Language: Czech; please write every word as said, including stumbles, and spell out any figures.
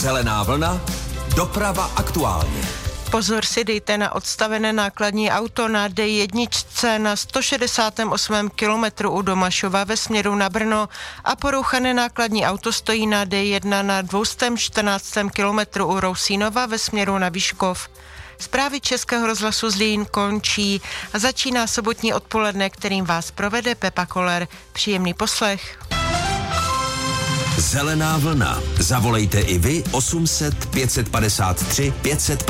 Zelená vlna, doprava aktuálně. Pozor si dejte na odstavené nákladní auto na D jedna na sto šedesátém osmém kilometru u Domašova ve směru na Brno a porouchané nákladní auto stojí na D jedna na dvě stě čtrnáctém kilometru u Rousínova ve směru na Vyškov. Zprávy Českého rozhlasu Zlín končí a začíná sobotní odpoledne, kterým vás provede Pepa Koller. Příjemný poslech. Zelená vlna. Zavolejte i vy osm set pět set padesát tři pět set